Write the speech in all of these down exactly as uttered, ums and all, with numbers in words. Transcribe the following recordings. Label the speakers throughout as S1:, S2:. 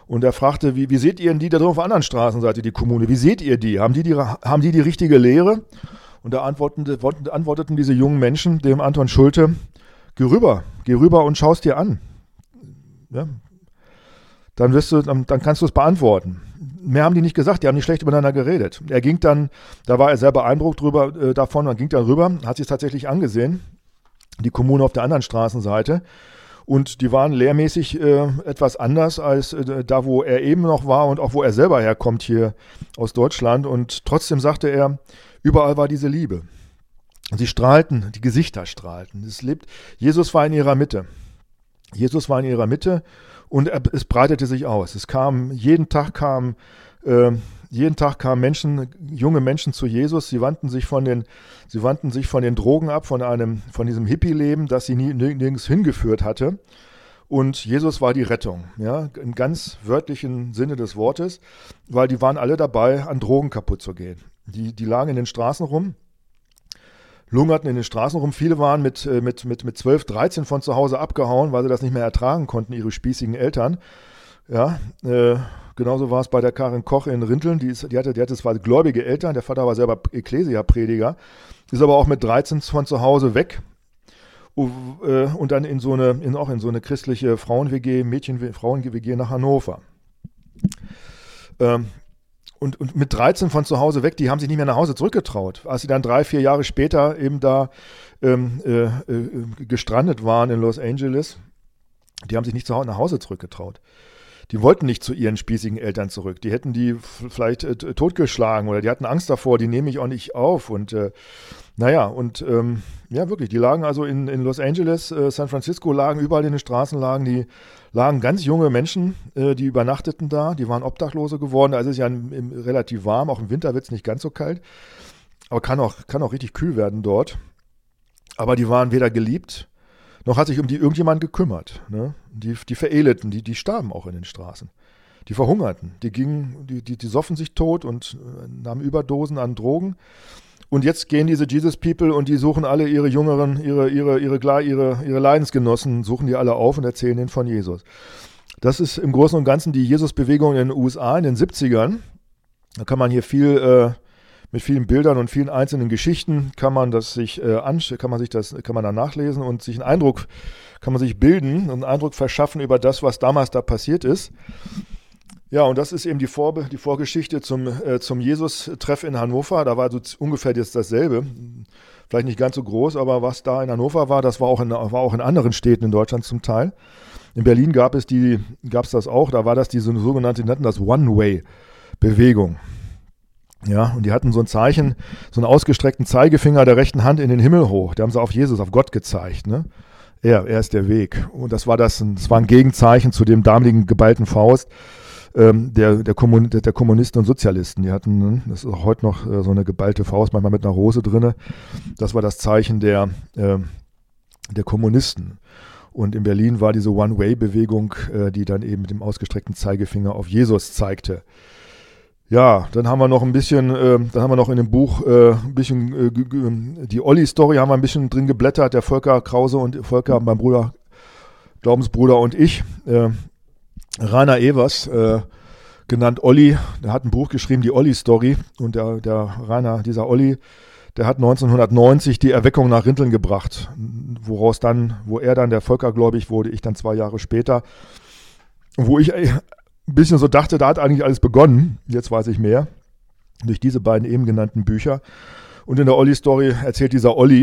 S1: Und er fragte, wie, wie seht ihr denn die da drüben auf der anderen Straßenseite, die Kommune? Wie seht ihr die? Haben die die, haben die, die richtige Lehre? Und da antworteten, antworteten diese jungen Menschen dem Anton Schulte, geh rüber, geh rüber und schau es dir an. Ja? Dann, wirst du, dann, dann kannst du es beantworten. Mehr haben die nicht gesagt, die haben nicht schlecht miteinander geredet. Er ging dann, da war er sehr beeindruckt drüber, äh, davon, dann ging dann rüber, hat sich es tatsächlich angesehen, die Kommune auf der anderen Straßenseite. Und die waren lehrmäßig äh, etwas anders als äh, da, wo er eben noch war und auch wo er selber herkommt hier aus Deutschland. Und trotzdem sagte er, überall war diese Liebe. Und sie strahlten, die Gesichter strahlten. Es lebt, Jesus war in ihrer Mitte. Jesus war in ihrer Mitte und er, es breitete sich aus. Es kam, jeden Tag kamen äh, jeden Tag kamen Menschen, junge Menschen zu Jesus. Sie wandten sich von den, sie wandten sich von den Drogen ab, von einem, von diesem Hippie-Leben, das sie nie, nirgends hingeführt hatte. Und Jesus war die Rettung, ja, im ganz wörtlichen Sinne des Wortes, weil die waren alle dabei, an Drogen kaputt zu gehen. Die, die lagen in den Straßen rum, lungerten in den Straßen rum. Viele waren mit, mit, mit, mit zwölf, dreizehn von zu Hause abgehauen, weil sie das nicht mehr ertragen konnten, ihre spießigen Eltern. Ja, äh, genauso war es bei der Karin Koch in Rinteln. Die, ist, die, hatte, die hatte zwar gläubige Eltern, der Vater war selber Ekklesia-Prediger, ist aber auch mit dreizehn von zu Hause weg. Und dann in so eine, in, auch in so eine christliche Frauen-W G, Mädchen-Frauen-W G nach Hannover. Ähm, und, und mit dreizehn von zu Hause weg, die haben sich nicht mehr nach Hause zurückgetraut. Als sie dann drei, vier Jahre später eben da ähm, äh, äh, gestrandet waren in Los Angeles, die haben sich nicht zu Hause, nach Hause zurückgetraut. Die wollten nicht zu ihren spießigen Eltern zurück. Die hätten die vielleicht äh, totgeschlagen oder die hatten Angst davor, die nehme ich auch nicht auf. Und äh, naja, und ähm, ja wirklich, die lagen also in, in Los Angeles, äh, San Francisco, lagen überall in den Straßen, lagen die lagen ganz junge Menschen, äh, die übernachteten da, die waren Obdachlose geworden. Also es ist ja im, im, relativ warm, auch im Winter wird es nicht ganz so kalt, aber kann auch, kann auch richtig kühl werden dort. Aber die waren weder geliebt, noch hat sich um die irgendjemand gekümmert. Ne? Die, die verelendeten, die, die starben auch in den Straßen. Die verhungerten, die gingen, die, die, die soffen sich tot und äh, nahmen Überdosen an Drogen. Und jetzt gehen diese Jesus People und die suchen alle ihre Jüngeren, ihre, ihre, ihre, ihre, ihre Leidensgenossen, suchen die alle auf und erzählen ihnen von Jesus. Das ist im Großen und Ganzen die Jesus-Bewegung in den U S A in den siebzigern. Da kann man hier viel, äh, mit vielen Bildern und vielen einzelnen Geschichten kann man das sich äh, ansch- kann man sich das, kann man da nachlesen und sich einen Eindruck, kann man sich bilden, einen Eindruck verschaffen über das, was damals da passiert ist. Ja, und das ist eben die, Vor- die Vorgeschichte zum, äh, zum Jesus-Treff in Hannover. Da war so ungefähr jetzt dasselbe. Vielleicht nicht ganz so groß, aber was da in Hannover war, das war auch in, war auch in anderen Städten in Deutschland zum Teil. In Berlin gab es die, gab es das auch. Da war das diese sogenannte, die nannten das One-Way-Bewegung. Ja, und die hatten so ein Zeichen, so einen ausgestreckten Zeigefinger der rechten Hand in den Himmel hoch. Da haben sie auf Jesus, auf Gott gezeigt, ne? Er, er ist der Weg. Und das war das, das war ein Gegenzeichen zu dem damaligen geballten Faust ähm, der, der, Kommun, der, der Kommunisten und Sozialisten. Die hatten, ne, das ist auch heute noch äh, so eine geballte Faust, manchmal mit einer Rose drinne. Das war das Zeichen der, äh, der Kommunisten. Und in Berlin war diese One-Way-Bewegung, äh, die dann eben mit dem ausgestreckten Zeigefinger auf Jesus zeigte. Ja, dann haben wir noch ein bisschen, äh, dann haben wir noch in dem Buch äh, ein bisschen äh, g- g- die Olli-Story haben wir ein bisschen drin geblättert, der Volker Krause und Volker, mein Bruder, Glaubensbruder und ich. Äh, Rainer Evers, äh, genannt Olli, der hat ein Buch geschrieben, die Olli-Story. Und der, der Rainer, dieser Olli, der hat neunzehnhundertneunzig die Erweckung nach Rinteln gebracht, woraus dann, wo er dann der Volker gläubig wurde, ich dann zwei Jahre später. Wo ich ein bisschen so dachte, da hat eigentlich alles begonnen. Jetzt weiß ich mehr. Durch diese beiden eben genannten Bücher. Und in der Olli-Story erzählt dieser Olli,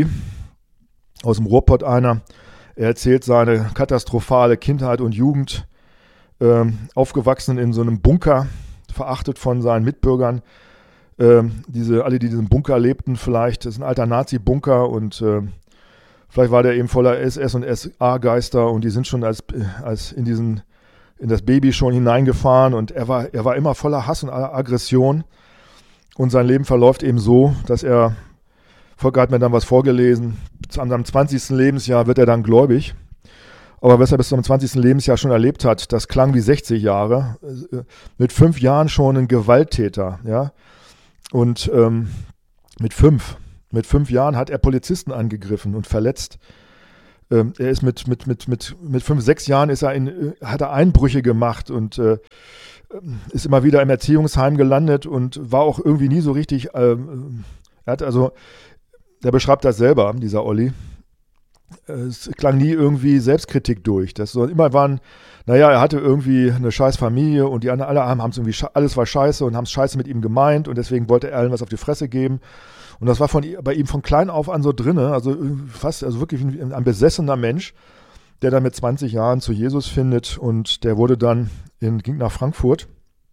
S1: aus dem Ruhrpott einer, er erzählt seine katastrophale Kindheit und Jugend, ähm, aufgewachsen in so einem Bunker, verachtet von seinen Mitbürgern. Ähm, diese, alle, die in diesem Bunker lebten, vielleicht, das ist ein alter Nazi-Bunker und äh, vielleicht war der eben voller S S und S A-Geister und die sind schon als, als in diesen in das Baby schon hineingefahren und er war, er war immer voller Hass und Aggression und sein Leben verläuft eben so, dass er, Volker hat mir dann was vorgelesen, an seinem zwanzigsten Lebensjahr wird er dann gläubig, aber was er bis zum zwanzigsten Lebensjahr schon erlebt hat, das klang wie sechzig Jahre, mit fünf Jahren schon ein Gewalttäter, ja, und ähm, mit fünf, mit fünf Jahren hat er Polizisten angegriffen und verletzt. ähm, er ist mit, mit, mit, mit, mit fünf, sechs Jahren ist er in, hat er Einbrüche gemacht und äh, ist immer wieder im Erziehungsheim gelandet und war auch irgendwie nie so richtig, äh, er hat also, der beschreibt das selber, dieser Olli, es klang nie irgendwie Selbstkritik durch. Das so, immer waren, naja, er hatte irgendwie eine scheiß Familie und die anderen alle haben es irgendwie, alles war scheiße und haben es scheiße mit ihm gemeint und deswegen wollte er allen was auf die Fresse geben. Und das war von, bei ihm von klein auf an so drinne, also fast, also wirklich ein, ein besessener Mensch, der dann mit zwanzig Jahren zu Jesus findet und der wurde dann, in, ging nach Frankfurt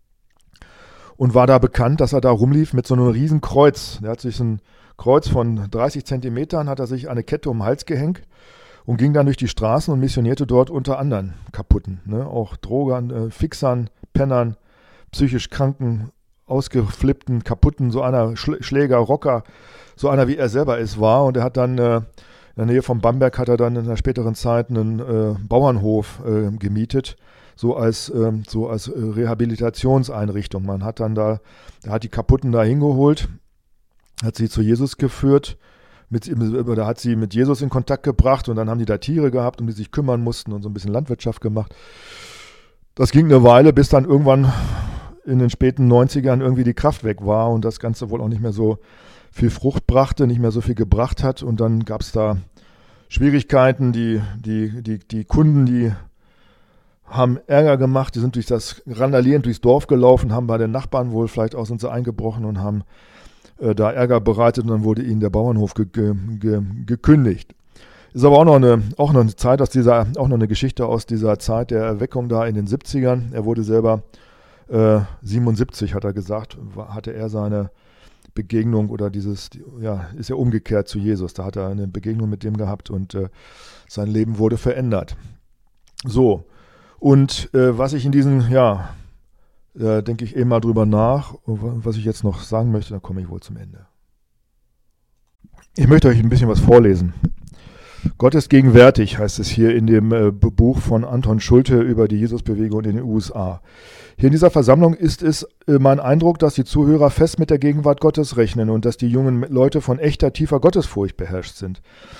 S1: und war da bekannt, dass er da rumlief mit so einem riesen Kreuz. Der hat sich so ein Kreuz von dreißig Zentimetern, hat er sich eine Kette um den Hals gehängt und ging dann durch die Straßen und missionierte dort unter anderen Kaputten, ne? Auch Drogern, äh, Fixern, Pennern, psychisch Kranken, ausgeflippten, kaputten, so einer Schl- Schläger, Rocker, so einer wie er selber ist, war. Und er hat dann äh, in der Nähe von Bamberg hat er dann in der späteren Zeit einen äh, Bauernhof äh, gemietet, so als, äh, so als äh, Rehabilitationseinrichtung. Man hat dann da, er hat die Kaputten da hingeholt, hat sie zu Jesus geführt, mit, da hat sie mit Jesus in Kontakt gebracht und dann haben die da Tiere gehabt, um die sich kümmern mussten und so ein bisschen Landwirtschaft gemacht. Das ging eine Weile, bis dann irgendwann in den späten neunzigern irgendwie die Kraft weg war und das Ganze wohl auch nicht mehr so viel Frucht brachte, nicht mehr so viel gebracht hat und dann gab es da Schwierigkeiten, die, die, die, die Kunden, die haben Ärger gemacht, die sind durch das randalierend durchs Dorf gelaufen, haben bei den Nachbarn wohl vielleicht auch sind sie eingebrochen und haben äh, da Ärger bereitet und dann wurde ihnen der Bauernhof ge, ge, ge, gekündigt. Ist aber auch noch eine, auch noch eine Zeit aus dieser, auch noch eine Geschichte aus dieser Zeit der Erweckung da in den siebzigern. Er wurde selber äh, siebenundsiebzig, hat er gesagt, war, hatte er seine Begegnung oder dieses, ja, ist er umgekehrt zu Jesus. Da hat er eine Begegnung mit dem gehabt und äh, sein Leben wurde verändert. So, und äh, was ich in diesen, ja, äh, denke ich eben mal drüber nach, was ich jetzt noch sagen möchte, dann komme ich wohl zum Ende. Ich möchte euch ein bisschen was vorlesen. Gott ist gegenwärtig, heißt es hier in dem äh, Buch von Anton Schulte über die Jesusbewegung in den U S A. Hier in dieser Versammlung ist es äh, mein Eindruck, dass die Zuhörer fest mit der Gegenwart Gottes rechnen und dass die jungen Leute von echter, tiefer Gottesfurcht beherrscht sind.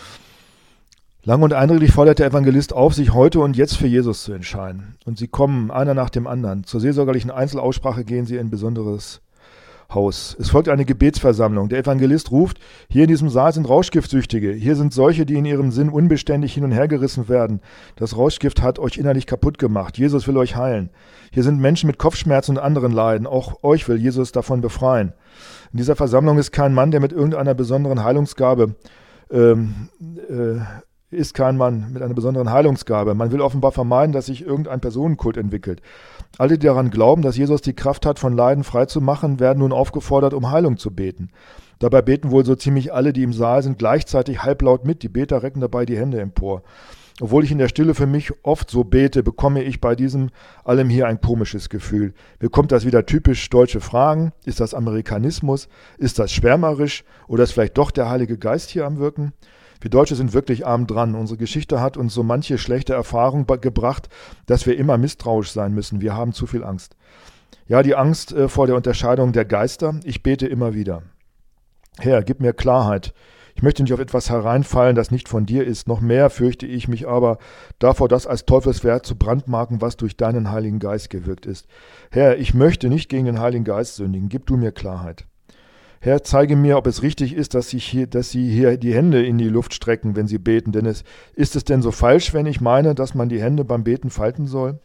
S1: Lang und eindringlich fordert der Evangelist auf, sich heute und jetzt für Jesus zu entscheiden. Und sie kommen, einer nach dem anderen. Zur seelsorgerlichen Einzelaussprache gehen sie in besonderes Haus. Es folgt eine Gebetsversammlung. Der Evangelist ruft, hier in diesem Saal sind Rauschgiftsüchtige. Hier sind solche, die in ihrem Sinn unbeständig hin und her gerissen werden. Das Rauschgift hat euch innerlich kaputt gemacht. Jesus will euch heilen. Hier sind Menschen mit Kopfschmerzen und anderen Leiden. Auch euch will Jesus davon befreien. In dieser Versammlung ist kein Mann, der mit irgendeiner besonderen Heilungsgabe ähm, äh, ist kein Mann mit einer besonderen Heilungsgabe. Man will offenbar vermeiden, dass sich irgendein Personenkult entwickelt. Alle, die daran glauben, dass Jesus die Kraft hat, von Leiden frei zu machen, werden nun aufgefordert, um Heilung zu beten. Dabei beten wohl so ziemlich alle, die im Saal sind, gleichzeitig halblaut mit. Die Beter recken dabei die Hände empor. Obwohl ich in der Stille für mich oft so bete, bekomme ich bei diesem allem hier ein komisches Gefühl. Bekommt das wieder typisch deutsche Fragen? Ist das Amerikanismus? Ist das schwärmerisch? Oder ist vielleicht doch der Heilige Geist hier am Wirken? Wir Deutsche sind wirklich arm dran. Unsere Geschichte hat uns so manche schlechte Erfahrung be- gebracht, dass wir immer misstrauisch sein müssen. Wir haben zu viel Angst. Ja, die Angst äh, vor der Unterscheidung der Geister. Ich bete immer wieder. Herr, gib mir Klarheit. Ich möchte nicht auf etwas hereinfallen, das nicht von dir ist. Noch mehr fürchte ich mich aber davor, das als Teufelswerk zu brandmarken, was durch deinen Heiligen Geist gewirkt ist. Herr, ich möchte nicht gegen den Heiligen Geist sündigen. Gib du mir Klarheit. Herr, zeige mir, ob es richtig ist, dass, ich hier, dass Sie hier die Hände in die Luft strecken, wenn Sie beten. Denn es, ist es denn so falsch, wenn ich meine, dass man die Hände beim Beten falten soll?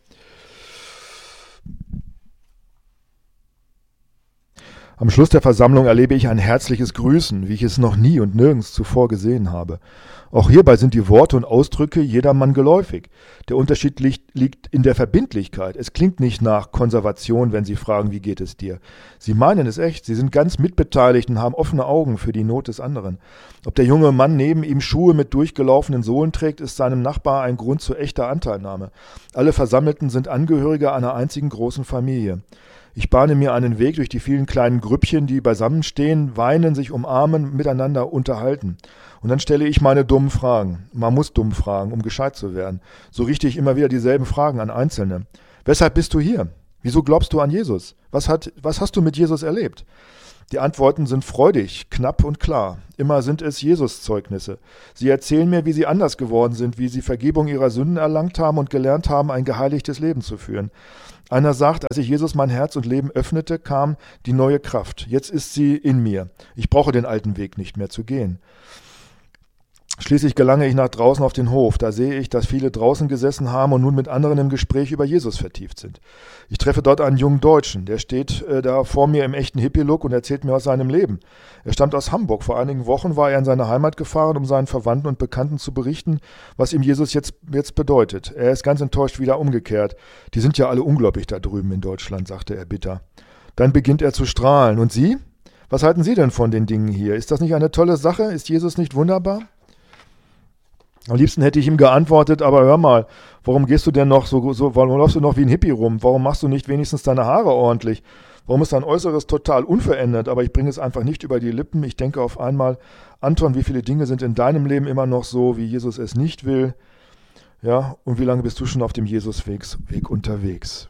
S1: Am Schluss der Versammlung erlebe ich ein herzliches Grüßen, wie ich es noch nie und nirgends zuvor gesehen habe. Auch hierbei sind die Worte und Ausdrücke jedermann geläufig. Der Unterschied liegt, liegt in der Verbindlichkeit. Es klingt nicht nach Konservation, wenn Sie fragen, wie geht es dir? Sie meinen es echt. Sie sind ganz mitbeteiligt und haben offene Augen für die Not des anderen. Ob der junge Mann neben ihm Schuhe mit durchgelaufenen Sohlen trägt, ist seinem Nachbar ein Grund zu echter Anteilnahme. Alle Versammelten sind Angehörige einer einzigen großen Familie. Ich bahne mir einen Weg durch die vielen kleinen Grüppchen, die beisammenstehen, weinen, sich umarmen, miteinander unterhalten. Und dann stelle ich meine dummen Fragen. Man muss dumm fragen, um gescheit zu werden. So richte ich immer wieder dieselben Fragen an Einzelne. Weshalb bist du hier? Wieso glaubst du an Jesus? Was hat, was hast du mit Jesus erlebt? Die Antworten sind freudig, knapp und klar. Immer sind es Jesus-Zeugnisse. Sie erzählen mir, wie sie anders geworden sind, wie sie Vergebung ihrer Sünden erlangt haben und gelernt haben, ein geheiligtes Leben zu führen. Einer sagt, als ich Jesus mein Herz und Leben öffnete, kam die neue Kraft. Jetzt ist sie in mir. Ich brauche den alten Weg nicht mehr zu gehen. Schließlich gelange ich nach draußen auf den Hof. Da sehe ich, dass viele draußen gesessen haben und nun mit anderen im Gespräch über Jesus vertieft sind. Ich treffe dort einen jungen Deutschen. Der steht äh, da vor mir im echten Hippie-Look und erzählt mir aus seinem Leben. Er stammt aus Hamburg. Vor einigen Wochen war er in seine Heimat gefahren, um seinen Verwandten und Bekannten zu berichten, was ihm Jesus jetzt, jetzt bedeutet. Er ist ganz enttäuscht wieder umgekehrt. Die sind ja alle unglaublich da drüben in Deutschland, sagte er bitter. Dann beginnt er zu strahlen. Und Sie? Was halten Sie denn von den Dingen hier? Ist das nicht eine tolle Sache? Ist Jesus nicht wunderbar? Am liebsten hätte ich ihm geantwortet, aber hör mal, warum gehst du denn noch so, so, warum läufst du noch wie ein Hippie rum? Warum machst du nicht wenigstens deine Haare ordentlich? Warum ist dein Äußeres total unverändert? Aber ich bringe es einfach nicht über die Lippen. Ich denke auf einmal, Anton, wie viele Dinge sind in deinem Leben immer noch so, wie Jesus es nicht will? Ja, und wie lange bist du schon auf dem Jesusweg Weg unterwegs?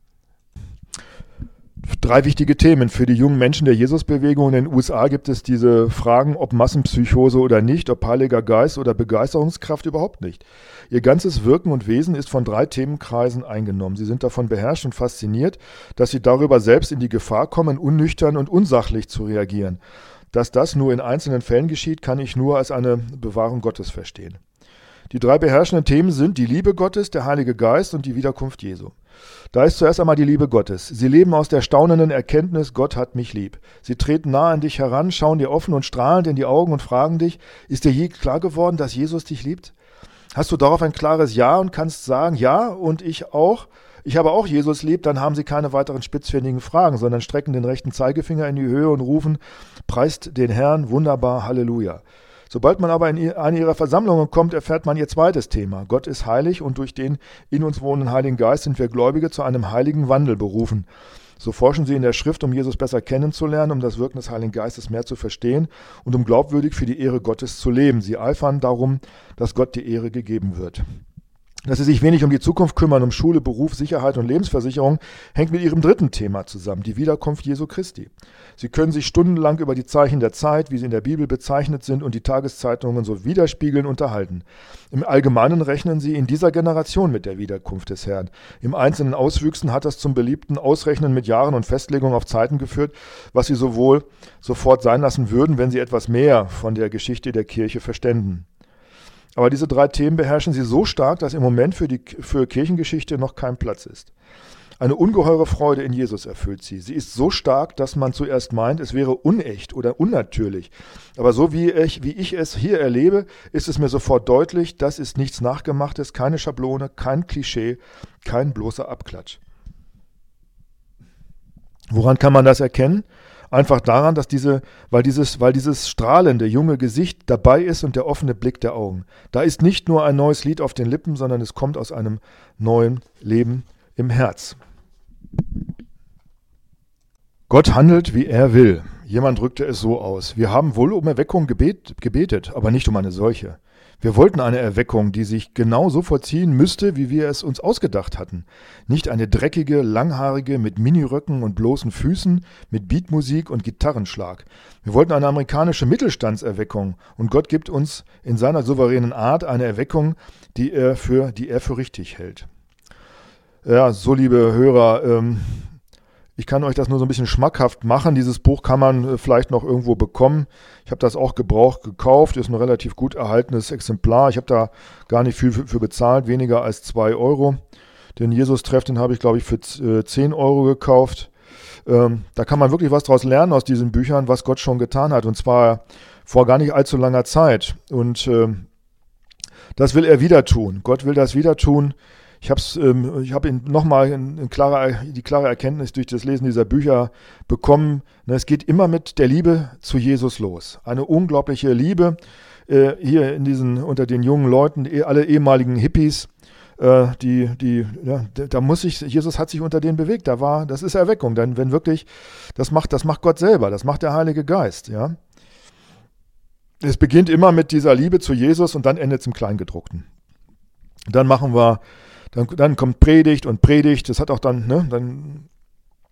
S1: Drei wichtige Themen. Für die jungen Menschen der Jesusbewegung in den U S A gibt es diese Fragen, ob Massenpsychose oder nicht, ob Heiliger Geist oder Begeisterungskraft, überhaupt nicht. Ihr ganzes Wirken und Wesen ist von drei Themenkreisen eingenommen. Sie sind davon beherrscht und fasziniert, dass sie darüber selbst in die Gefahr kommen, unnüchtern und unsachlich zu reagieren. Dass das nur in einzelnen Fällen geschieht, kann ich nur als eine Bewahrung Gottes verstehen. Die drei beherrschenden Themen sind die Liebe Gottes, der Heilige Geist und die Wiederkunft Jesu. Da ist zuerst einmal die Liebe Gottes. Sie leben aus der staunenden Erkenntnis, Gott hat mich lieb. Sie treten nah an dich heran, schauen dir offen und strahlend in die Augen und fragen dich, ist dir je klar geworden, dass Jesus dich liebt? Hast du darauf ein klares Ja und kannst sagen, ja, und ich auch? Ich habe auch Jesus lieb, dann haben sie keine weiteren spitzfindigen Fragen, sondern strecken den rechten Zeigefinger in die Höhe und rufen, preist den Herrn, wunderbar, Halleluja. Sobald man aber in eine ihrer Versammlungen kommt, erfährt man ihr zweites Thema. Gott ist heilig und durch den in uns wohnenden Heiligen Geist sind wir Gläubige zu einem heiligen Wandel berufen. So forschen sie in der Schrift, um Jesus besser kennenzulernen, um das Wirken des Heiligen Geistes mehr zu verstehen und um glaubwürdig für die Ehre Gottes zu leben. Sie eifern darum, dass Gott die Ehre gegeben wird. Dass sie sich wenig um die Zukunft kümmern, um Schule, Beruf, Sicherheit und Lebensversicherung, hängt mit ihrem dritten Thema zusammen, die Wiederkunft Jesu Christi. Sie können sich stundenlang über die Zeichen der Zeit, wie sie in der Bibel bezeichnet sind und die Tageszeitungen so widerspiegeln, unterhalten. Im Allgemeinen rechnen sie in dieser Generation mit der Wiederkunft des Herrn. Im einzelnen Auswüchsen hat das zum beliebten Ausrechnen mit Jahren und Festlegungen auf Zeiten geführt, was sie sowohl sofort sein lassen würden, wenn sie etwas mehr von der Geschichte der Kirche verständen. Aber diese drei Themen beherrschen sie so stark, dass im Moment für die für Kirchengeschichte noch kein Platz ist. Eine ungeheure Freude in Jesus erfüllt sie. Sie ist so stark, dass man zuerst meint, es wäre unecht oder unnatürlich. Aber so wie ich, wie ich es hier erlebe, ist es mir sofort deutlich, das ist nichts Nachgemachtes, keine Schablone, kein Klischee, kein bloßer Abklatsch. Woran kann man das erkennen? Einfach daran, dass diese, weil dieses, weil dieses strahlende junge Gesicht dabei ist und der offene Blick der Augen. Da ist nicht nur ein neues Lied auf den Lippen, sondern es kommt aus einem neuen Leben im Herz. Gott handelt, wie er will. Jemand drückte es so aus. Wir haben wohl um Erweckung gebet, gebetet, aber nicht um eine solche. Wir wollten eine Erweckung, die sich genau so vollziehen müsste, wie wir es uns ausgedacht hatten. Nicht eine dreckige, langhaarige, mit Miniröcken und bloßen Füßen, mit Beatmusik und Gitarrenschlag. Wir wollten eine amerikanische Mittelstandserweckung und Gott gibt uns in seiner souveränen Art eine Erweckung, die er für, die er für richtig hält. Ja, so liebe Hörer, ähm, ich kann euch das nur so ein bisschen schmackhaft machen. Dieses Buch kann man äh, vielleicht noch irgendwo bekommen. Ich habe das auch gebraucht gekauft, ist ein relativ gut erhaltenes Exemplar. Ich habe da gar nicht viel für, für bezahlt, weniger als zwei Euro. Den Jesus-Treff, den habe ich, glaube ich, für äh, zehn Euro gekauft. Ähm, da kann man wirklich was draus lernen aus diesen Büchern, was Gott schon getan hat. Und zwar vor gar nicht allzu langer Zeit. Und äh, das will er wieder tun. Gott will das wieder tun. Ich habe ähm, ich hab nochmal eine klare, die klare Erkenntnis durch das Lesen dieser Bücher bekommen. Ne, es geht immer mit der Liebe zu Jesus los. Eine unglaubliche Liebe äh, hier in diesen, unter den jungen Leuten, eh, alle ehemaligen Hippies. Äh, die, die, ja, da muss sich, Jesus hat sich unter denen bewegt. Da war, das ist Erweckung. Denn wenn wirklich, das macht, das macht Gott selber, das macht der Heilige Geist. Ja. Es beginnt immer mit dieser Liebe zu Jesus und dann endet es im Kleingedruckten. Dann machen wir Dann, dann kommt Predigt und Predigt, das hat auch dann, ne, dann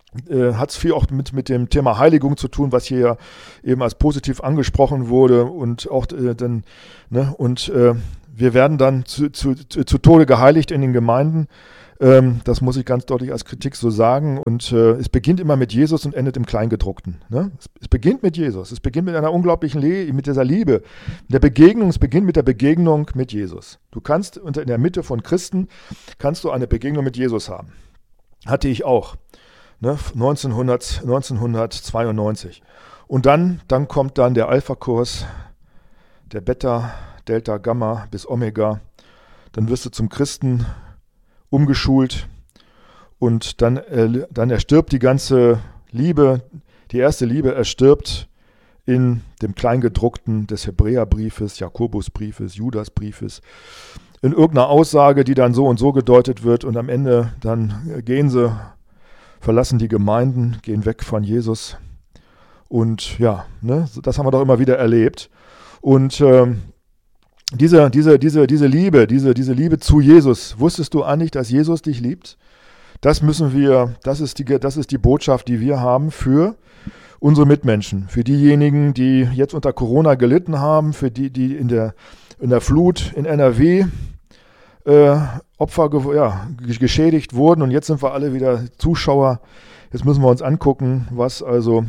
S1: äh, hat es viel auch mit, mit dem Thema Heiligung zu tun, was hier ja eben als positiv angesprochen wurde und auch äh, dann, ne, und äh, wir werden dann zu, zu, zu Tode geheiligt in den Gemeinden. Ähm, das muss ich ganz deutlich als Kritik so sagen. Und äh, es beginnt immer mit Jesus und endet im Kleingedruckten. Ne? Es, es beginnt mit Jesus. Es beginnt mit einer unglaublichen Le mit dieser Liebe, der Begegnung. Es beginnt mit der Begegnung mit Jesus. Du kannst unter, in der Mitte von Christen, kannst du eine Begegnung mit Jesus haben. Hatte ich auch. Ne? neunzehnhundert, neunzehnhundertzweiundneunzig. Und dann, dann kommt dann der Alpha-Kurs, der Beta, Delta, Gamma bis Omega. Dann wirst du zum Christen umgeschult und dann, äh, dann erstirbt die ganze Liebe, die erste Liebe erstirbt in dem Kleingedruckten des Hebräerbriefes, Jakobusbriefes, Judasbriefes, in irgendeiner Aussage, die dann so und so gedeutet wird und am Ende dann gehen sie, verlassen die Gemeinden, gehen weg von Jesus und ja, ne, das haben wir doch immer wieder erlebt und ähm, Diese, diese, diese, diese Liebe, diese, diese Liebe zu Jesus, wusstest du eigentlich, dass Jesus dich liebt? Das müssen wir, das ist die, das ist die Botschaft, die wir haben für unsere Mitmenschen, für diejenigen, die jetzt unter Corona gelitten haben, für die, die in der, in der Flut in N R W äh, Opfer ja, geschädigt wurden und jetzt sind wir alle wieder Zuschauer. Jetzt müssen wir uns angucken, was also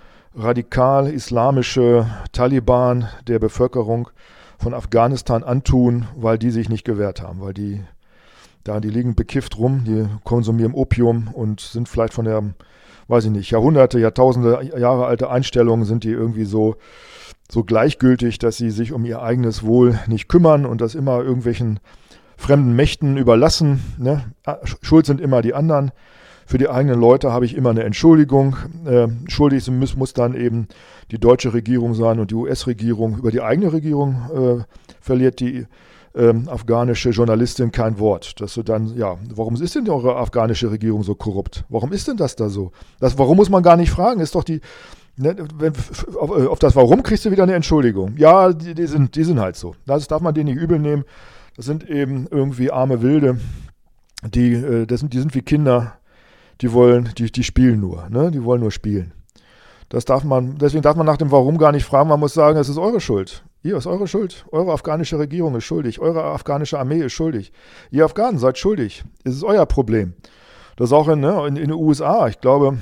S1: radikal-islamische Taliban der Bevölkerung von Afghanistan antun, weil die sich nicht gewehrt haben, weil die da, die liegen bekifft rum, die konsumieren Opium und sind vielleicht von der, weiß ich nicht, Jahrhunderte, Jahrtausende Jahre alte Einstellung, sind die irgendwie so, so gleichgültig, dass sie sich um ihr eigenes Wohl nicht kümmern und das immer irgendwelchen fremden Mächten überlassen. Ne? Schuld sind immer die anderen. Für die eigenen Leute habe ich immer eine Entschuldigung. Äh, schuldig muss, muss dann eben die deutsche Regierung sein und die U S-Regierung. Über die eigene Regierung äh, verliert die äh, afghanische Journalistin kein Wort. Dass du dann, ja, warum ist denn eure afghanische Regierung so korrupt? Warum ist denn das da so? Das Warum muss man gar nicht fragen. Ist doch die, ne, wenn, auf, auf das Warum kriegst du wieder eine Entschuldigung. Ja, die, die, sind, die sind halt so. Das darf man denen nicht übel nehmen. Das sind eben irgendwie arme Wilde. Die, äh, das sind, die sind wie Kinder. Die wollen, die, die spielen nur, ne? Die wollen nur spielen. Das darf man, deswegen darf man nach dem Warum gar nicht fragen. Man muss sagen, es ist eure Schuld. Ihr ist eure Schuld. Eure afghanische Regierung ist schuldig. Eure afghanische Armee ist schuldig. Ihr Afghanen seid schuldig. Es ist euer Problem. Das ist auch in, ne, in, in den U S A. Ich glaube,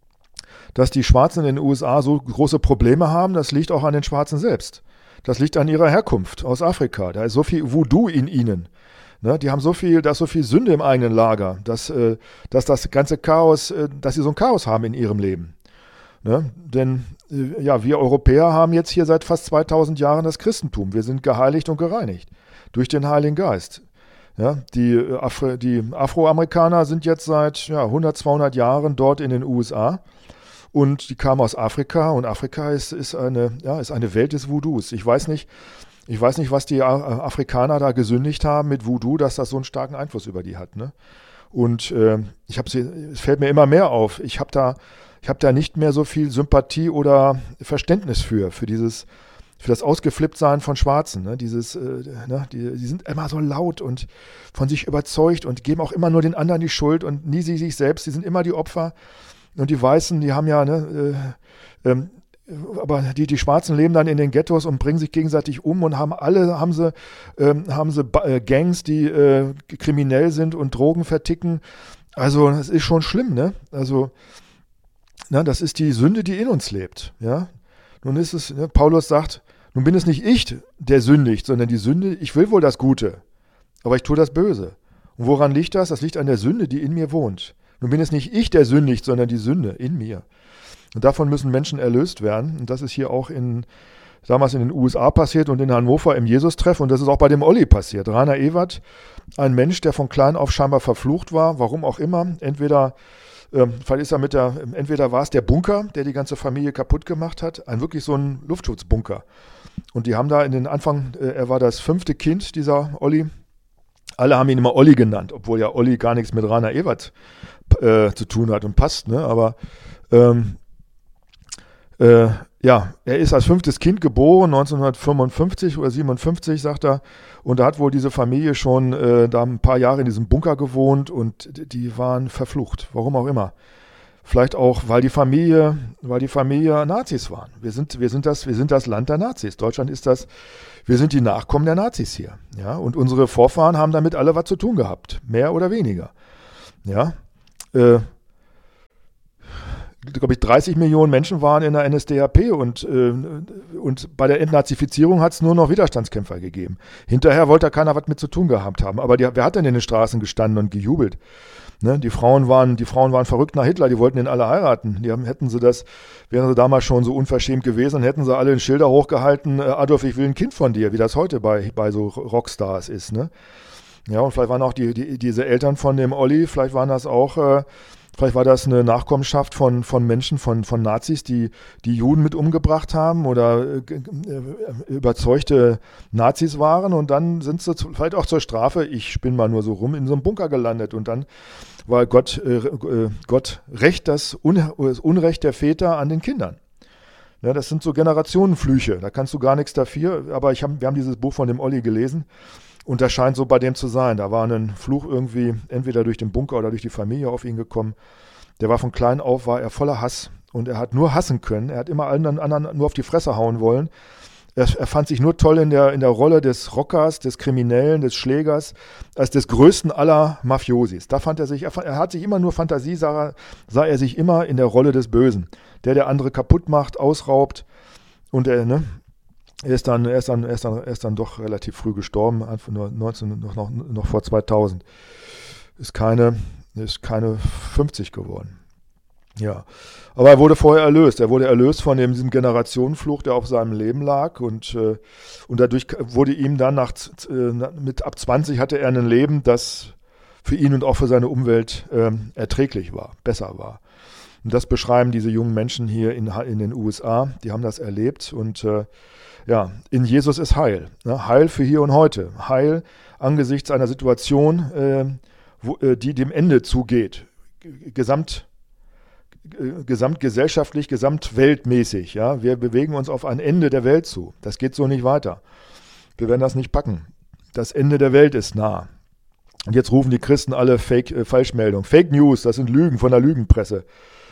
S1: dass die Schwarzen in den U S A so große Probleme haben, das liegt auch an den Schwarzen selbst. Das liegt an ihrer Herkunft aus Afrika. Da ist so viel Voodoo in ihnen. Ne, die haben so viel, da ist so viel Sünde im eigenen Lager, dass, äh, dass das ganze Chaos, äh, dass sie so ein Chaos haben in ihrem Leben. Ne? Denn äh, ja, wir Europäer haben jetzt hier seit fast zweitausend Jahren das Christentum. Wir sind geheiligt und gereinigt durch den Heiligen Geist. Ja, die, äh, Afri die Afroamerikaner sind jetzt seit ja, hundert, zweihundert Jahren dort in den U S A und die kamen aus Afrika und Afrika ist, ist, eine, ja, ist eine Welt des Voodoos. Ich weiß nicht, Ich weiß nicht, was die Afrikaner da gesündigt haben mit Voodoo, dass das so einen starken Einfluss über die hat. Ne? Und äh, ich habe es fällt mir immer mehr auf. Ich habe da, ich habe da nicht mehr so viel Sympathie oder Verständnis für, für dieses, für das Ausgeflipptsein von Schwarzen. Ne? Dieses, äh, ne? die, die sind immer so laut und von sich überzeugt und geben auch immer nur den anderen die Schuld und nie sie sich selbst. Die sind immer die Opfer. Und die Weißen, die haben ja, ne, äh, ähm, aber die, die Schwarzen leben dann in den Ghettos und bringen sich gegenseitig um und haben alle, haben sie, ähm, haben sie äh, Gangs, die äh, kriminell sind und Drogen verticken. Also das ist schon schlimm, ne? Also, na, das ist die Sünde, die in uns lebt, ja. Nun ist es, ne, Paulus sagt, nun bin es nicht ich, der sündigt, sondern die Sünde, ich will wohl das Gute, aber ich tue das Böse. Und woran liegt das? Das liegt an der Sünde, die in mir wohnt. Nun bin es nicht ich, der sündigt, sondern die Sünde in mir. Und davon müssen Menschen erlöst werden. Und das ist hier auch in, damals in den U S A passiert und in Hannover im Jesus-Treff. Und das ist auch bei dem Olli passiert. Rainer Ewert, ein Mensch, der von klein auf scheinbar verflucht war, warum auch immer. Entweder, ähm, vielleicht ist er mit der, entweder war es der Bunker, der die ganze Familie kaputt gemacht hat. Ein wirklich so ein Luftschutzbunker. Und die haben da in den Anfang, äh, er war das fünfte Kind, dieser Olli. Alle haben ihn immer Olli genannt, obwohl ja Olli gar nichts mit Rainer Ewert äh, zu tun hat und passt. Ne? Aber ähm, Äh, ja, er ist als fünftes Kind geboren, neunzehnhundertfünfundfünfzig oder siebenundfünfzig, sagt er. Und da hat wohl diese Familie schon äh, da ein paar Jahre in diesem Bunker gewohnt und die waren verflucht, warum auch immer. Vielleicht auch, weil die Familie, weil die Familie Nazis waren. Wir sind, wir sind das, wir sind das Land der Nazis. Deutschland ist das, wir sind die Nachkommen der Nazis hier. Ja, und unsere Vorfahren haben damit alle was zu tun gehabt. Mehr oder weniger. Ja, äh, glaube ich, dreißig Millionen Menschen waren in der N S D A P und, äh, und bei der Entnazifizierung hat es nur noch Widerstandskämpfer gegeben. Hinterher wollte da keiner was mit zu tun gehabt haben. Aber die, wer hat denn in den Straßen gestanden und gejubelt? Ne? Die Frauen waren, die Frauen waren verrückt nach Hitler, die wollten ihn alle heiraten. Die haben, hätten sie das, wären sie damals schon so unverschämt gewesen, dann hätten sie alle Schilder hochgehalten, äh, Adolf, ich will ein Kind von dir, wie das heute bei, bei so Rockstars ist. Ne? Ja, und vielleicht waren auch die, die, diese Eltern von dem Olli, vielleicht waren das auch, äh, vielleicht war das eine Nachkommenschaft von, von Menschen, von, von Nazis, die die Juden mit umgebracht haben oder äh, überzeugte Nazis waren und dann sind sie zu, vielleicht auch zur Strafe, ich spinne mal nur so rum, in so einem Bunker gelandet und dann war Gott, äh, Gott rächt das, Un, das Unrecht der Väter an den Kindern. Ja, das sind so Generationenflüche, da kannst du gar nichts dafür, aber ich hab, wir haben dieses Buch von dem Olli gelesen. Und das scheint so bei dem zu sein. Da war ein Fluch irgendwie entweder durch den Bunker oder durch die Familie auf ihn gekommen. Der war von klein auf, war er voller Hass. Und er hat nur hassen können. Er hat immer allen anderen nur auf die Fresse hauen wollen. Er, er fand sich nur toll in der, in der Rolle des Rockers, des Kriminellen, des Schlägers, als des größten aller Mafiosis. Da fand er sich, er, er hat sich immer nur Fantasie, sah, sah er sich immer in der Rolle des Bösen. Der, der andere kaputt macht, ausraubt. Und er, ne? Er ist, dann, er, ist dann, er, ist dann, er ist dann doch relativ früh gestorben, einfach nur neunzehn, noch, noch, noch vor zweitausend. Ist keine, ist keine fünfzig geworden. Ja, aber er wurde vorher erlöst. Er wurde erlöst von dem, diesem Generationenfluch, der auf seinem Leben lag. Und, äh, und dadurch wurde ihm dann nach, äh, mit ab zwanzig hatte er ein Leben, das für ihn und auch für seine Umwelt äh, erträglich war, besser war. Und das beschreiben diese jungen Menschen hier in, in den U S A. Die haben das erlebt und äh, ja, in Jesus ist Heil. Ne? Heil für hier und heute. Heil angesichts einer Situation, äh, wo, äh, die dem Ende zugeht. Gesamt, äh, gesamtgesellschaftlich, gesamtweltmäßig. Ja? Wir bewegen uns auf ein Ende der Welt zu. Das geht so nicht weiter. Wir werden das nicht packen. Das Ende der Welt ist nah. Und jetzt rufen die Christen alle Fake, äh, Falschmeldungen. Fake News, das sind Lügen von der Lügenpresse.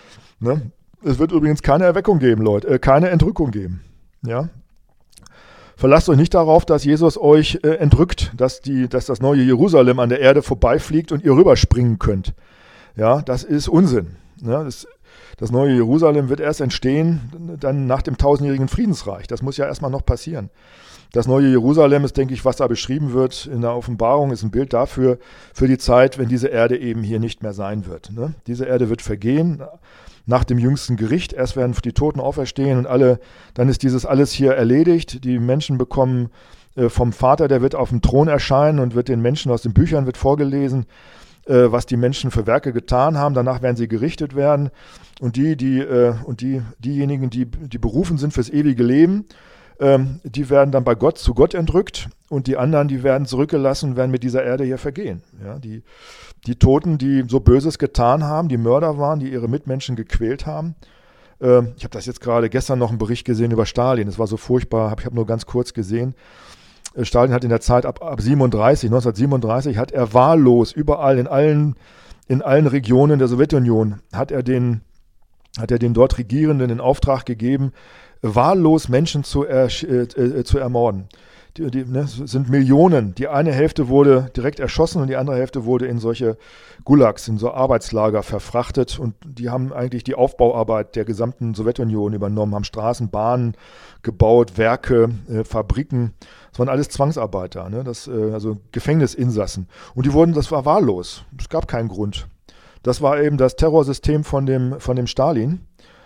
S1: Ne? Es wird übrigens keine Erweckung geben, Leute, äh, keine Entrückung geben. Ja? Verlasst euch nicht darauf, dass Jesus euch äh, entrückt, dass, die, dass das neue Jerusalem an der Erde vorbeifliegt und ihr rüberspringen könnt. Ja, das ist Unsinn. Ja, das, das neue Jerusalem wird erst entstehen, dann nach dem tausendjährigen Friedensreich. Das muss ja erstmal noch passieren. Das neue Jerusalem ist, denke ich, was da beschrieben wird in der Offenbarung, ist ein Bild dafür, für die Zeit, wenn diese Erde eben hier nicht mehr sein wird. Ne? Diese Erde wird vergehen nach dem jüngsten Gericht. Erst werden die Toten auferstehen und alle, dann ist dieses alles hier erledigt. Die Menschen bekommen äh, vom Vater, der wird auf dem Thron erscheinen und wird den Menschen aus den Büchern wird vorgelesen, äh, was die Menschen für Werke getan haben. Danach werden sie gerichtet werden. Und die, die, äh, und die, diejenigen, die, die berufen sind fürs ewige Leben, ähm, die werden dann bei Gott zu Gott entrückt. Und die anderen, die werden zurückgelassen und werden mit dieser Erde hier vergehen. Ja, die, die Toten, die so Böses getan haben, die Mörder waren, die ihre Mitmenschen gequält haben. Ähm, ich habe das jetzt gerade gestern noch einen Bericht gesehen über Stalin. Das war so furchtbar, hab, ich habe nur ganz kurz gesehen. Äh, Stalin hat in der Zeit ab, ab siebenunddreißig, neunzehnhundertsiebenunddreißig, hat er wahllos überall in allen, in allen Regionen der Sowjetunion, hat er den, hat er den dort Regierenden den Auftrag gegeben, wahllos Menschen zu, er, äh, äh, zu ermorden. Die, die, ne, sind Millionen. Die eine Hälfte wurde direkt erschossen und die andere Hälfte wurde in solche Gulags, in so Arbeitslager verfrachtet. Und die haben eigentlich die Aufbauarbeit der gesamten Sowjetunion übernommen, haben Straßen, Bahnen gebaut, Werke, äh, Fabriken. Das waren alles Zwangsarbeiter, ne? Das, äh, also Gefängnisinsassen. Und die wurden, das war wahllos. Es gab keinen Grund. Das war eben das Terrorsystem von dem, von dem Stalin.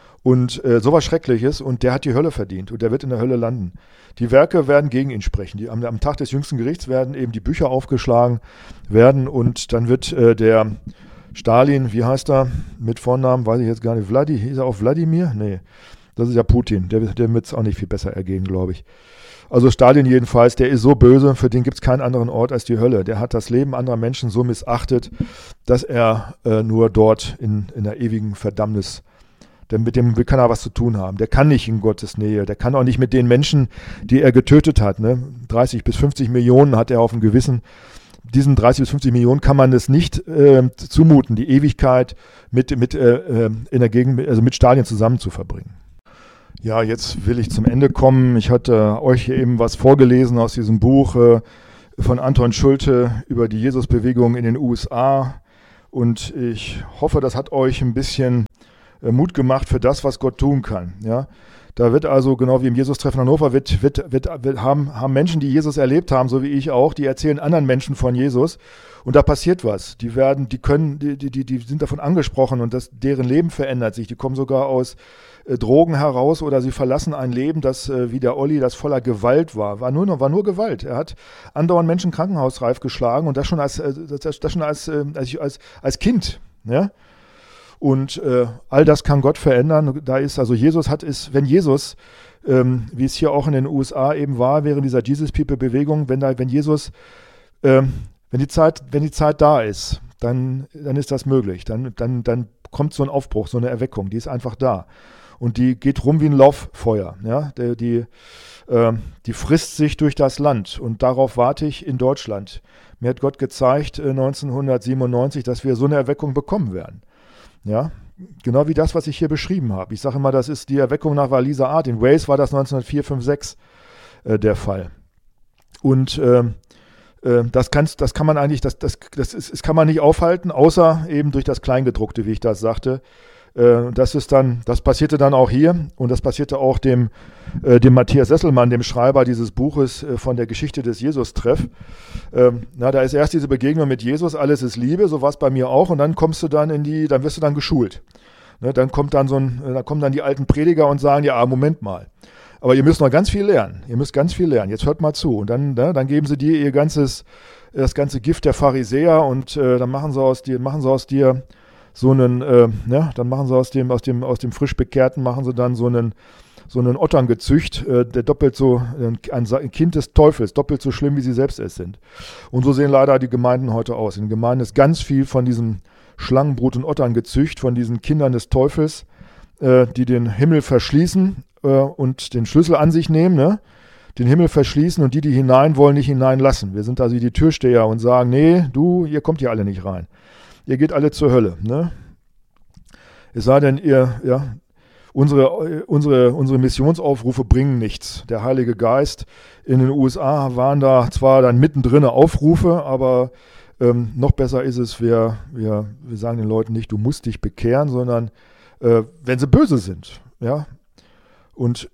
S1: Und äh, sowas Schreckliches, und der hat die Hölle verdient und der wird in der Hölle landen. Die Werke werden gegen ihn sprechen. Die, am, am Tag des jüngsten Gerichts werden eben die Bücher aufgeschlagen werden und dann wird äh, der Stalin, wie heißt er, mit Vornamen, weiß ich jetzt gar nicht, Vladi, hieß er auch Wladimir? Nee, das ist ja Putin, der, der wird es auch nicht viel besser ergehen, glaube ich. Also Stalin jedenfalls, der ist so böse, für den gibt es keinen anderen Ort als die Hölle. Der hat das Leben anderer Menschen so missachtet, dass er äh, nur dort in, in der ewigen Verdammnis, denn mit dem kann er was zu tun haben. Der kann nicht in Gottes Nähe. Der kann auch nicht mit den Menschen, die er getötet hat. Ne? dreißig bis fünfzig Millionen hat er auf dem Gewissen. diesen dreißig bis fünfzig Millionen kann man es nicht äh, zumuten, die Ewigkeit mit, mit, äh, in der Gegend, also mit Stalin zusammen zu verbringen. Ja, jetzt will ich zum Ende kommen. Ich hatte euch hier eben was vorgelesen aus diesem Buch äh, von Anton Schulte über die Jesusbewegung in den U S A. Und ich hoffe, das hat euch ein bisschen äh, Mut gemacht für das, was Gott tun kann. Ja? Da wird also, genau wie im Jesus-Treffen Hannover, wird, wird, wird, wird, haben, haben Menschen, die Jesus erlebt haben, so wie ich auch, die erzählen anderen Menschen von Jesus. Und da passiert was. Die werden, die können, die, die, die sind davon angesprochen und das, deren Leben verändert sich. Die kommen sogar aus äh, Drogen heraus oder sie verlassen ein Leben, das, äh, wie der Olli, das voller Gewalt war. War nur, war nur Gewalt. Er hat andauernd Menschen krankenhausreif geschlagen und das schon als, äh, das, das schon als, äh, als, als, als Kind. Ja? Und äh, all das kann Gott verändern. Da ist also Jesus hat es, wenn Jesus, ähm, wie es hier auch in den U S A eben war, während dieser Jesus-People-Bewegung, wenn da, wenn Jesus, ähm, wenn die Zeit, wenn die Zeit da ist, dann, dann ist das möglich. Dann, dann, dann kommt so ein Aufbruch, so eine Erweckung, die ist einfach da. Und die geht rum wie ein Lauffeuer. Ja? Die, die, äh, die frisst sich durch das Land. Und darauf warte ich in Deutschland. Mir hat Gott gezeigt, äh, neunzehnhundertsiebenundneunzig, dass wir so eine Erweckung bekommen werden. Ja, genau wie das, was ich hier beschrieben habe. Ich sage immer, das ist die Erweckung nach Walliser Art. In Wales war das neunzehnhundertvier, fünf, sechs äh, der Fall. Und äh, äh, das, kann's, das kann man eigentlich, das, das, das, ist, das kann man nicht aufhalten, außer eben durch das Kleingedruckte, wie ich das sagte. Äh, das ist dann, das passierte dann auch hier und das passierte auch dem, äh, dem Matthias Sesselmann, dem Schreiber dieses Buches äh, von der Geschichte des Jesus-Treff. Ähm, na, da ist erst diese Begegnung mit Jesus, alles ist Liebe, so war es bei mir auch, und dann kommst du dann in die, dann wirst du dann geschult. Ne, dann kommt dann so ein, da kommen dann die alten Prediger und sagen, ja, Moment mal. Aber ihr müsst noch ganz viel lernen. Ihr müsst ganz viel lernen. Jetzt hört mal zu. Und dann, ne, dann geben sie dir ihr ganzes, das ganze Gift der Pharisäer und äh, dann machen sie aus dir, machen sie aus dir so einen, äh, ne, dann machen sie aus dem, aus dem, aus dem frisch Bekehrten machen sie dann so einen, so einen Otterngezücht, äh, der doppelt so, ein, ein Kind des Teufels, doppelt so schlimm, wie sie selbst es sind. Und so sehen leider die Gemeinden heute aus. In den Gemeinden ist ganz viel von diesem Schlangenbrut und Otterngezücht, von diesen Kindern des Teufels, äh, die den Himmel verschließen äh, und den Schlüssel an sich nehmen, ne? Den Himmel verschließen und die, die hinein wollen, nicht hineinlassen. Wir sind also die Türsteher und sagen, nee, du, ihr kommt hier alle nicht rein. Ihr geht alle zur Hölle. Ne? Es sei denn, ihr, ja, unsere, unsere, unsere Missionsaufrufe bringen nichts. Der Heilige Geist in den U S A waren da zwar dann mittendrin Aufrufe, aber ähm, noch besser ist es, wir, wir, wir sagen den Leuten nicht, du musst dich bekehren, sondern äh, wenn sie böse sind. Ja? Und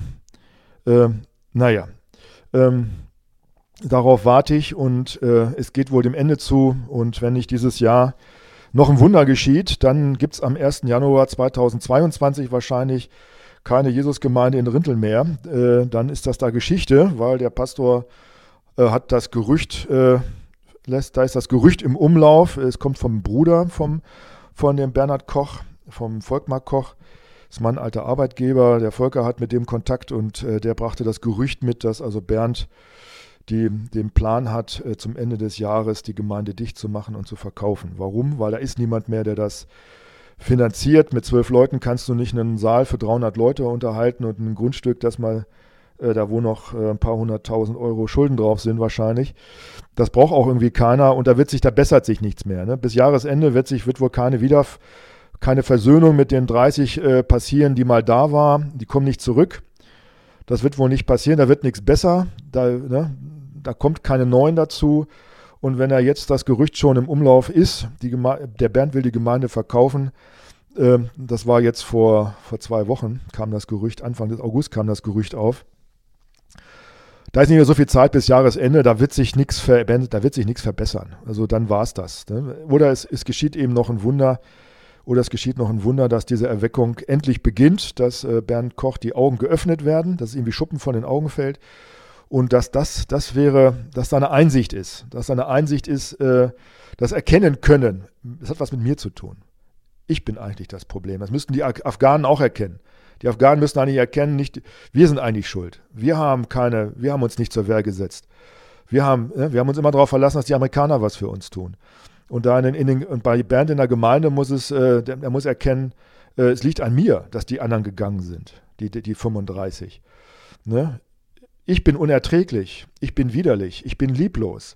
S1: äh, naja, ähm, darauf warte ich und äh, es geht wohl dem Ende zu. Und wenn nicht dieses Jahr noch ein Wunder geschieht, dann gibt es am ersten Januar zweitausendzweiundzwanzig wahrscheinlich keine Jesusgemeinde in Rinteln mehr. Äh, dann ist das da Geschichte, weil der Pastor äh, hat das Gerücht, äh, lässt, da ist das Gerücht im Umlauf. Es kommt vom Bruder vom, von dem Bernhard Koch, vom Volkmar Koch. Das ist mein alter Arbeitgeber. Der Volker hat mit dem Kontakt und äh, der brachte das Gerücht mit, dass also Bernd die den Plan hat, äh, zum Ende des Jahres die Gemeinde dicht zu machen und zu verkaufen. Warum? Weil da ist niemand mehr, der das finanziert. Mit zwölf Leuten kannst du nicht einen Saal für dreihundert Leute unterhalten und ein Grundstück, das mal, äh, da wo noch äh, ein paar hunderttausend Euro Schulden drauf sind wahrscheinlich. Das braucht auch irgendwie keiner und da wird sich, da bessert sich nichts mehr. Ne? Bis Jahresende wird sich, wird wohl keine wieder, keine Versöhnung mit den dreißig äh, passieren, die mal da war. Die kommen nicht zurück. Das wird wohl nicht passieren, da wird nichts besser. Da, ne? Da kommt keine neuen dazu. Und wenn er jetzt das Gerücht schon im Umlauf ist, die Geme- der Bernd will die Gemeinde verkaufen, äh, das war jetzt vor, vor zwei Wochen, kam das Gerücht, Anfang des August kam das Gerücht auf. Da ist nicht mehr so viel Zeit bis Jahresende, da wird sich nichts ver- da wird sich nichts verbessern. Also dann war es das. Ne? Oder es, es geschieht eben noch ein Wunder, oder es geschieht noch ein Wunder, dass diese Erweckung endlich beginnt, dass äh, Bernd Koch die Augen geöffnet werden, dass es irgendwie Schuppen von den Augen fällt. Und dass das, das wäre, dass da eine Einsicht ist, dass da eine Einsicht ist, äh, das erkennen können. Das hat was mit mir zu tun. Ich bin eigentlich das Problem. Das müssten die Afghanen auch erkennen. Die Afghanen müssen eigentlich erkennen, nicht, wir sind eigentlich schuld. Wir haben keine, wir haben uns nicht zur Wehr gesetzt. Wir haben, äh, wir haben uns immer darauf verlassen, dass die Amerikaner was für uns tun. Und da in, in den, und bei Bernd in der Gemeinde muss es, äh, der, er muss erkennen, äh, es liegt an mir, dass die anderen gegangen sind, die, die, die fünfunddreißig. Ne? Ich bin unerträglich, ich bin widerlich, ich bin lieblos.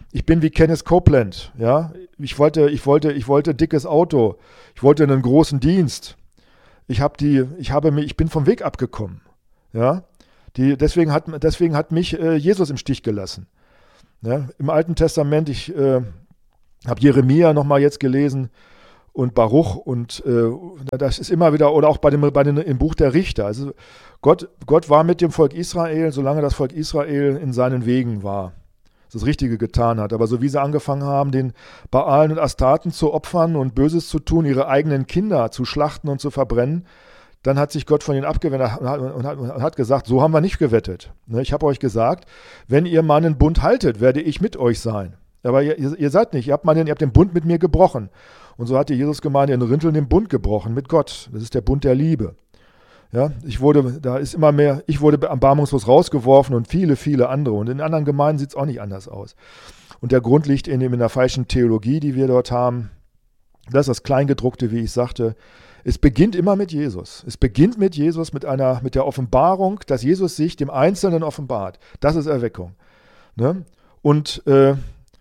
S1: Ich bin wie Kenneth Copeland, ja. Ich wollte, ich wollte, ich wollte ein dickes Auto. Ich wollte einen großen Dienst. Ich habe die, ich habe mich, ich bin vom Weg abgekommen, ja. Die, deswegen hat, deswegen hat mich äh, Jesus im Stich gelassen. Ja? Im Alten Testament, ich äh, habe Jeremia nochmal jetzt gelesen und Baruch und äh, das ist immer wieder, oder auch bei dem, bei den, im Buch der Richter. Also Gott, Gott war mit dem Volk Israel, solange das Volk Israel in seinen Wegen war, das Richtige getan hat. Aber so wie sie angefangen haben, den Baalen und Astarten zu opfern und Böses zu tun, ihre eigenen Kinder zu schlachten und zu verbrennen, dann hat sich Gott von ihnen abgewendet und hat, und hat, und hat gesagt, so haben wir nicht gewettet. Ich habe euch gesagt, wenn ihr meinen Bund haltet, werde ich mit euch sein. Aber ihr, ihr seid nicht, ihr habt, meinen, ihr habt den Bund mit mir gebrochen. Und so hat die Jesusgemeinde in Rinteln den Bund gebrochen mit Gott. Das ist der Bund der Liebe. Ja, ich wurde, da ist immer mehr, ich wurde erbarmungslos rausgeworfen und viele, viele andere. Und in anderen Gemeinden sieht es auch nicht anders aus. Und der Grund liegt in, in der falschen Theologie, die wir dort haben. Das ist das Kleingedruckte, wie ich sagte. Es beginnt immer mit Jesus. Es beginnt mit Jesus, mit einer, mit der Offenbarung, dass Jesus sich dem Einzelnen offenbart. Das ist Erweckung. Ne? Und äh,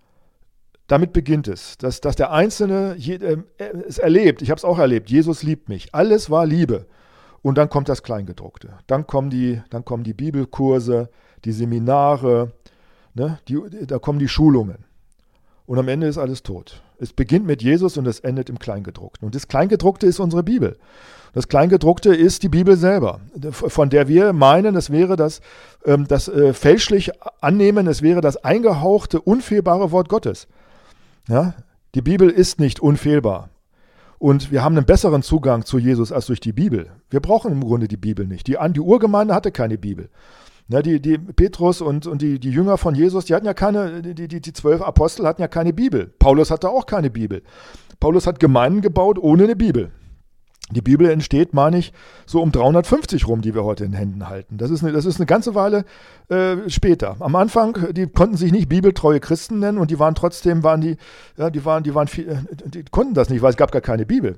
S1: damit beginnt es, dass, dass der Einzelne je, äh, es erlebt. Ich habe es auch erlebt. Jesus liebt mich. Alles war Liebe. Und dann kommt das Kleingedruckte. Dann kommen die, dann kommen die Bibelkurse, die Seminare, ne? die, da kommen die Schulungen. Und am Ende ist alles tot. Es beginnt mit Jesus und es endet im Kleingedruckten. Und das Kleingedruckte ist unsere Bibel. Das Kleingedruckte ist die Bibel selber, von der wir meinen, es wäre das, das äh, fälschlich annehmen, es wäre das eingehauchte, unfehlbare Wort Gottes. Ja? Die Bibel ist nicht unfehlbar. Und wir haben einen besseren Zugang zu Jesus als durch die Bibel. Wir brauchen im Grunde die Bibel nicht. Die, die Urgemeinde hatte keine Bibel. Ja, die, die Petrus und, und die, die Jünger von Jesus, die hatten ja keine, die, die, die zwölf Apostel hatten ja keine Bibel. Paulus hatte auch keine Bibel. Paulus hat Gemeinden gebaut ohne eine Bibel. Die Bibel entsteht, meine ich, so um dreihundertfünfzig rum, die wir heute in Händen halten. Das ist eine, das ist eine ganze Weile äh, später. Am Anfang, die konnten sich nicht bibeltreue Christen nennen und die waren trotzdem, waren die, ja, die waren, die waren viel, die konnten das nicht, weil es gab gar keine Bibel.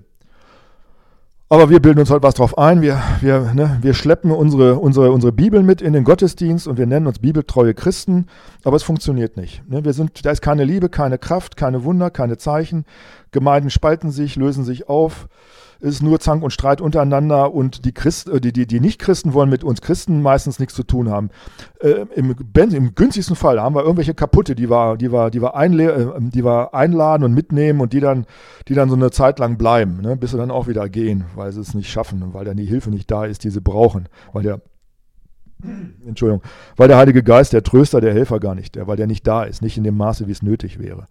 S1: Aber wir bilden uns heute was drauf ein. Wir, wir, ne, wir schleppen unsere, unsere, unsere Bibel mit in den Gottesdienst und wir nennen uns bibeltreue Christen, aber es funktioniert nicht. Ne, wir sind, da ist keine Liebe, keine Kraft, keine Wunder, keine Zeichen. Gemeinden spalten sich, lösen sich auf. Es ist nur Zank und Streit untereinander und die, Christ, die, die, die Nicht-Christen wollen mit uns Christen meistens nichts zu tun haben. Äh, im, Im günstigsten Fall haben wir irgendwelche kaputte, die wir, die wir, die wir, einle- die wir einladen und mitnehmen und die dann, die dann so eine Zeit lang bleiben, ne, bis sie dann auch wieder gehen, weil sie es nicht schaffen und weil dann die Hilfe nicht da ist, die sie brauchen, weil der Entschuldigung, weil der Heilige Geist, der Tröster, der Helfer gar nicht, der, weil der nicht da ist, nicht in dem Maße, wie es nötig wäre.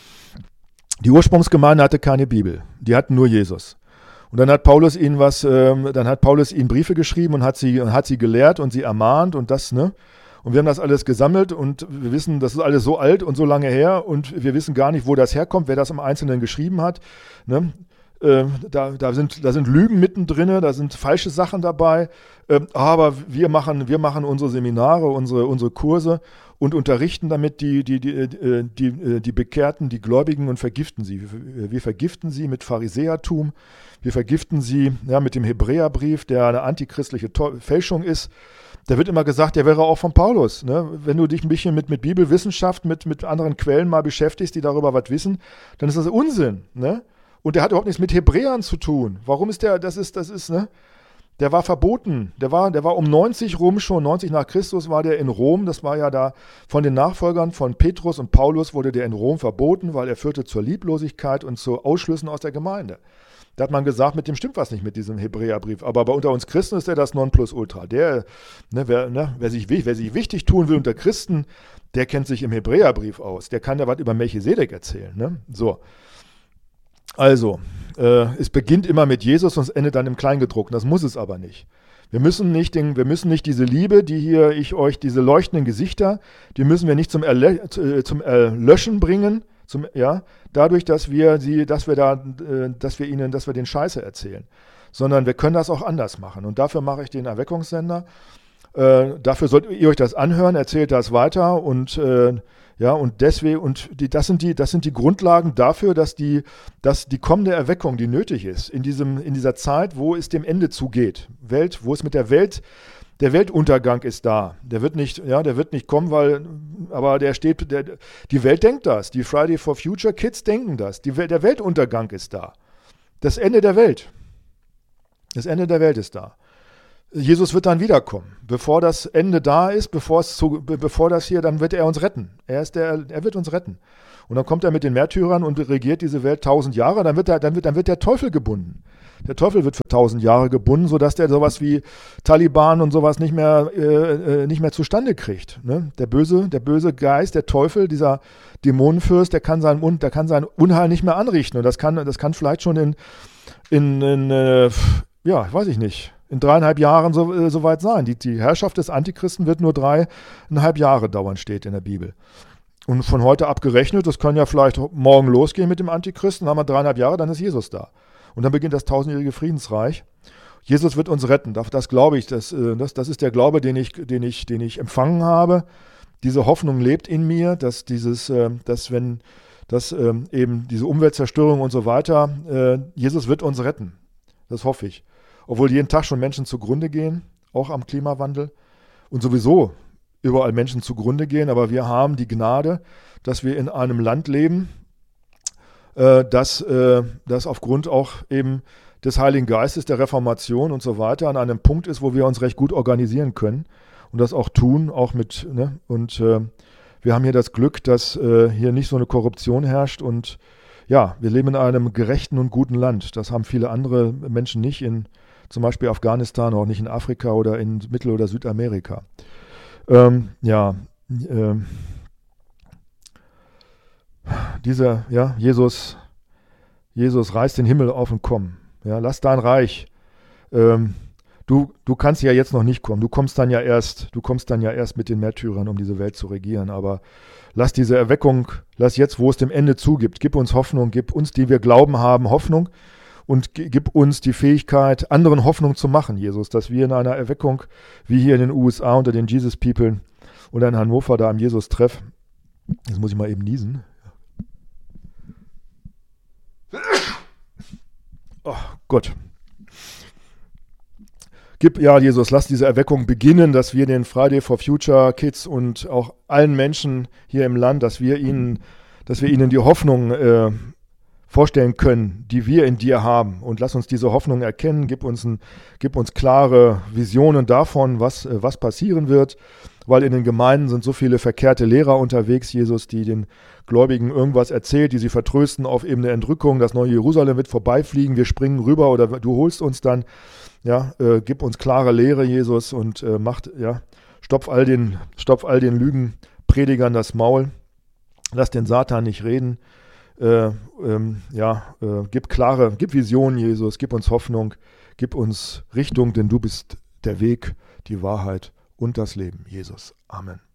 S1: Die Ursprungsgemeinde hatte keine Bibel, die hatten nur Jesus. Und dann hat Paulus ihnen was, ähm, dann hat Paulus ihnen Briefe geschrieben und hat sie, hat sie gelehrt und sie ermahnt und das, ne? Und wir haben das alles gesammelt und wir wissen, das ist alles so alt und so lange her und wir wissen gar nicht, wo das herkommt, wer das im Einzelnen geschrieben hat, ne? Äh, da, da, sind, da sind Lügen mittendrin, da sind falsche Sachen dabei, äh, aber wir machen, wir machen unsere Seminare, unsere, unsere Kurse und unterrichten damit die, die, die, die, die, die Bekehrten, die Gläubigen und vergiften sie. Wir, wir vergiften sie mit Pharisäertum, wir vergiften sie ja, mit dem Hebräerbrief, der eine antichristliche Fälschung ist. Da wird immer gesagt, der wäre auch von Paulus. Ne? Wenn du dich ein bisschen mit, mit Bibelwissenschaft, mit, mit anderen Quellen mal beschäftigst, die darüber was wissen, dann ist das Unsinn. Ne? Und der hat überhaupt nichts mit Hebräern zu tun. Warum ist der, das ist, das ist, ne? Der war verboten. Der war, der war um neunzig rum schon, neunzig nach Christus war der in Rom. Das war ja da von den Nachfolgern von Petrus und Paulus wurde der in Rom verboten, weil er führte zur Lieblosigkeit und zu Ausschlüssen aus der Gemeinde. Da hat man gesagt, mit dem stimmt was nicht mit diesem Hebräerbrief. Aber bei unter uns Christen ist er das Nonplusultra. Der, ne, wer, ne, wer, sich, wer sich wichtig tun will unter Christen, der kennt sich im Hebräerbrief aus. Der kann ja was über Melchisedek erzählen. Ne? So. Also, äh, es beginnt immer mit Jesus und es endet dann im Kleingedruckten. Das muss es aber nicht. Wir müssen nicht, den, wir müssen nicht diese Liebe, die hier ich euch, diese leuchtenden Gesichter, die müssen wir nicht zum, Erle- zum Erlöschen bringen, zum, ja, dadurch, dass wir sie, dass wir da, äh, dass wir ihnen, dass wir den Scheiße erzählen, sondern wir können das auch anders machen. Und dafür mache ich den Erweckungssender. Äh, dafür solltet ihr euch das anhören, erzählt das weiter und äh, ja, und deswegen, und die, das sind die, das sind die Grundlagen dafür, dass die, dass die kommende Erweckung, die nötig ist, in diesem, in dieser Zeit, wo es dem Ende zugeht, Welt, wo es mit der Welt, der Weltuntergang ist da. Der wird nicht, ja, der wird nicht kommen, weil, aber der steht, der, die Welt denkt das, die Friday for Future Kids denken das, die, der Weltuntergang ist da. Das Ende der Welt. Das Ende der Welt ist da. Jesus wird dann wiederkommen. Bevor das Ende da ist, bevor es zu, bevor das hier, dann wird er uns retten. Er ist der, er wird uns retten. Und dann kommt er mit den Märtyrern und regiert diese Welt tausend Jahre. Dann wird, er, dann, wird, dann wird der Teufel gebunden. Der Teufel wird für tausend Jahre gebunden, sodass der sowas wie Taliban und sowas nicht mehr, äh, nicht mehr zustande kriegt. Ne? Der böse, der böse Geist, der Teufel, dieser Dämonenfürst, der kann sein, der kann sein Unheil nicht mehr anrichten. Und das kann, das kann vielleicht schon in, in, in äh, ja, weiß ich nicht, in dreieinhalb Jahren so, äh, so weit sein. Die, die Herrschaft des Antichristen wird nur dreieinhalb Jahre dauern, steht in der Bibel. Und von heute ab gerechnet, das kann ja vielleicht morgen losgehen mit dem Antichristen, dann haben wir dreieinhalb Jahre, dann ist Jesus da. Und dann beginnt das tausendjährige Friedensreich. Jesus wird uns retten, das, das glaube ich, das, das, das ist der Glaube, den ich, den, ich, den ich empfangen habe. Diese Hoffnung lebt in mir, dass dieses, dass wenn, dass eben diese Umweltzerstörung und so weiter, Jesus wird uns retten. Das hoffe ich. Obwohl jeden Tag schon Menschen zugrunde gehen, auch am Klimawandel und sowieso überall Menschen zugrunde gehen, aber wir haben die Gnade, dass wir in einem Land leben, äh, das, äh, das aufgrund auch eben des Heiligen Geistes, der Reformation und so weiter an einem Punkt ist, wo wir uns recht gut organisieren können und das auch tun, auch mit, ne? Und äh, wir haben hier das Glück, dass äh, hier nicht so eine Korruption herrscht und ja, wir leben in einem gerechten und guten Land. Das haben viele andere Menschen nicht in zum Beispiel Afghanistan, auch nicht in Afrika oder in Mittel- oder Südamerika. Ähm, ja, ähm, dieser, ja, Jesus, Jesus reißt den Himmel auf und komm. Ja, lass dein Reich. Ähm, du, du kannst ja jetzt noch nicht kommen. Du kommst dann ja erst, du kommst dann ja erst mit den Märtyrern, um diese Welt zu regieren. Aber lass diese Erweckung, lass jetzt, wo es dem Ende zugibt, gib uns Hoffnung, gib uns, die wir glauben haben, Hoffnung. Und gib uns die Fähigkeit, anderen Hoffnung zu machen, Jesus, dass wir in einer Erweckung, wie hier in den U S A unter den Jesus People oder in Hannover da am Jesus-Treff, jetzt muss ich mal eben niesen. Oh Gott. Gib, ja, Jesus, lass diese Erweckung beginnen, dass wir den Friday for Future Kids und auch allen Menschen hier im Land, dass wir ihnen, dass wir ihnen die Hoffnung äh, vorstellen können, die wir in dir haben. Und lass uns diese Hoffnung erkennen, gib uns, ein, gib uns klare Visionen davon, was, was passieren wird, weil in den Gemeinden sind so viele verkehrte Lehrer unterwegs, Jesus, die den Gläubigen irgendwas erzählt, die sie vertrösten auf eben eine Entrückung, das neue Jerusalem wird vorbeifliegen, wir springen rüber oder du holst uns dann, ja, äh, gib uns klare Lehre, Jesus, und äh, macht, ja, stopf all den, stopf all den Lügenpredigern das Maul, lass den Satan nicht reden. Äh, ähm, ja, äh, gib klare, gib Visionen, Jesus, gib uns Hoffnung, gib uns Richtung, denn du bist der Weg, die Wahrheit und das Leben, Jesus. Amen.